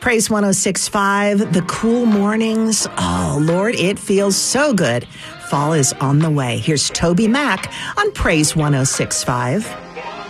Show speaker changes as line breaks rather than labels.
Praise 106.5, the cool mornings. Oh, Lord, it feels so good. Fall is on the way. Here's Toby Mac on Praise 106.5.